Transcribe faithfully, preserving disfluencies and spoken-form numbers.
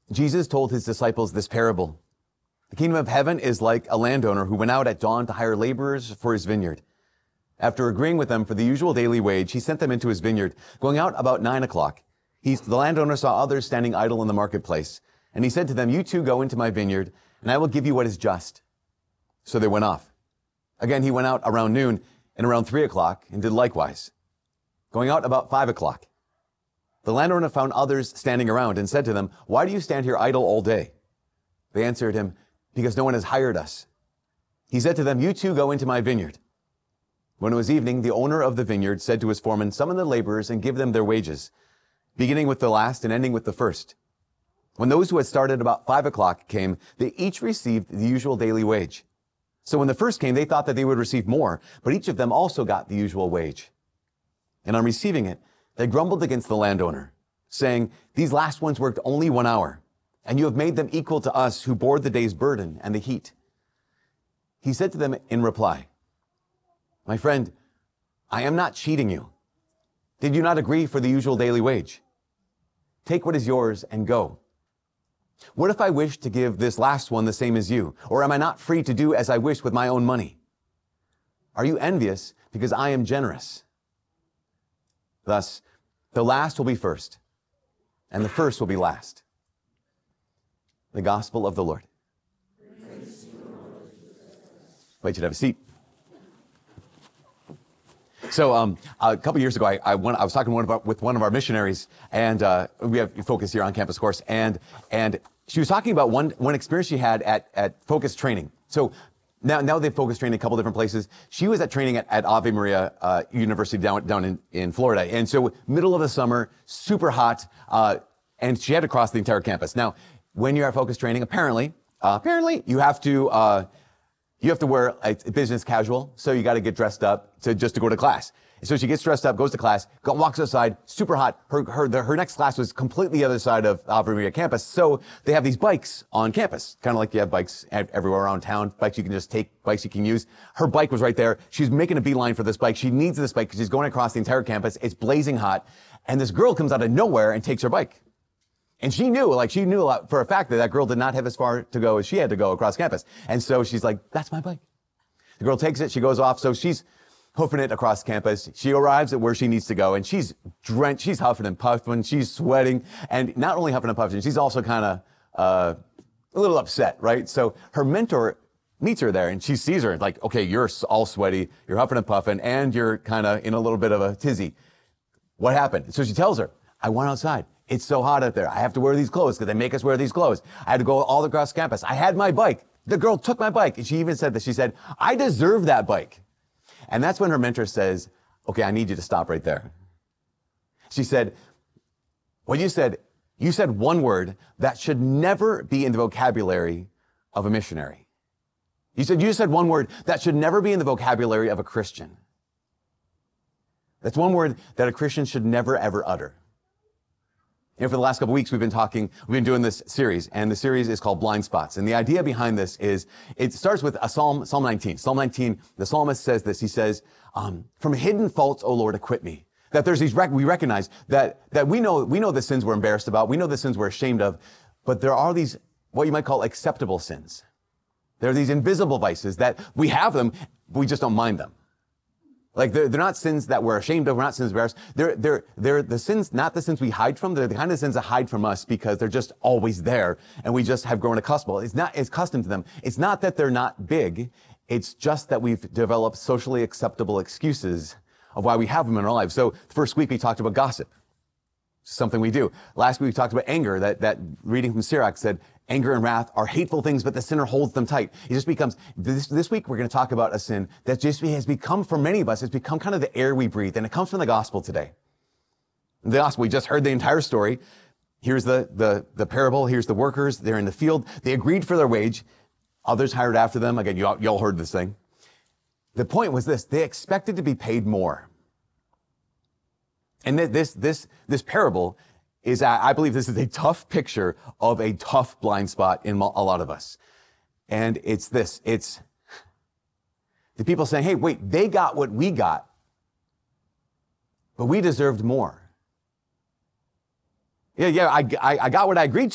Jesus told his disciples this parable. The kingdom of heaven is like a landowner who went out at dawn to hire laborers for his vineyard. After agreeing with them for the usual daily wage, he sent them into his vineyard. Going out about nine o'clock, he, the landowner saw others standing idle in the marketplace. And he said to them, "You too go into my vineyard, and I will give you what is just." So they went off. Again, he went out around noon and around three o'clock and did likewise. Going out about five o'clock, the landowner found others standing around and said to them, "Why do you stand here idle all day?" They answered him, "Because no one has hired us." He said to them, "You too go into my vineyard." When it was evening, the owner of the vineyard said to his foreman, "Summon the laborers and give them their wages, beginning with the last and ending with the first." When those who had started about five o'clock came, they each received the usual daily wage. So when the first came, they thought that they would receive more, but each of them also got the usual wage. And on receiving it, they grumbled against the landowner, saying, "These last ones worked only one hour, and you have made them equal to us who bore the day's burden and the heat." He said to them in reply, "My friend, I am not cheating you. Did you not agree for the usual daily wage? Take what is yours and go. What if I wish to give this last one the same as you? Or am I not free to do as I wish with my own money? Are you envious because I am generous?" Thus, the last will be first, and the first will be last. The Gospel of the Lord. Wait, you to have a seat. So um, a couple years ago, I, I, went, I was talking one of our, with one of our missionaries, and uh, we have Focus here on campus, of course, and and she was talking about one one experience she had at at Focus training. So now now they've Focus training a couple different places. She was at training at, at Ave Maria uh, University down down in, in Florida, and so middle of the summer, super hot, uh, and she had to cross the entire campus. Now, when you're at Focus training, apparently uh, apparently you have to. Uh, You have to wear a business casual, so you got to get dressed up to just to go to class. So she gets dressed up, goes to class, go, walks outside, super hot. Her her the, her next class was completely the other side of Ave Maria campus, so they have these bikes on campus, kind of like you have bikes everywhere around town, bikes you can just take, bikes you can use. Her bike was right there. She's making a beeline for this bike. She needs this bike because she's going across the entire campus. It's blazing hot, and this girl comes out of nowhere and takes her bike. And she knew, like she knew for a fact that that girl did not have as far to go as she had to go across campus. And so she's like, "That's my bike." The girl takes it, she goes off. So she's hoofing it across campus. She arrives at where she needs to go, and she's drenched, she's huffing and puffing, she's sweating. And not only huffing and puffing, she's also kind of uh, a little upset, right? So her mentor meets her there, and she sees her like, "Okay, you're all sweaty, you're huffing and puffing, and you're kind of in a little bit of a tizzy. What happened?" So she tells her, "I went outside. It's so hot out there. I have to wear these clothes because they make us wear these clothes. I had to go all across campus. I had my bike. The girl took my bike." And she even said that. She said, "I deserve that bike." And that's when her mentor says, "Okay, I need you to stop right there." She said, "What you said, you said one word that should never be in the vocabulary of a missionary. You said, you said one word that should never be in the vocabulary of a Christian. That's one word that a Christian should never, ever utter." You know, for the last couple of weeks, we've been talking, we've been doing this series, and the series is called Blind Spots. And the idea behind this is, it starts with a Psalm, Psalm nineteen. Psalm nineteen, the psalmist says this, he says, um, "From hidden faults, O Lord, acquit me." That there's these, rec- we recognize that, that we know, we know the sins we're embarrassed about, we know the sins we're ashamed of, but there are these, what you might call acceptable sins. There are these invisible vices that we have them, but we just don't mind them. Like, they're, they're not sins that we're ashamed of. We're not sins embarrassed. They're, they're, they're the sins, not the sins we hide from. They're the kind of sins that hide from us because they're just always there and we just have grown accustomed. It's not, it's accustomed to them. It's not that they're not big. It's just that we've developed socially acceptable excuses of why we have them in our lives. So the first week we talked about gossip. Something we do. Last week we talked about anger. That, that reading from Sirach said, "Anger and wrath are hateful things, but the sinner holds them tight." It just becomes, this, this week we're going to talk about a sin that just has become, for many of us, it's become kind of the air we breathe. And it comes from the gospel today. The gospel, we just heard the entire story. Here's the, the, the parable. Here's the workers. They're in the field. They agreed for their wage. Others hired after them. Again, you all, you all heard this thing. The point was this: they expected to be paid more. And this, this, this parable is, I believe this is a tough picture of a tough blind spot in a lot of us. And it's this, it's the people saying, "Hey, wait, they got what we got, but we deserved more." Yeah, yeah, I, I, I got what I agreed to.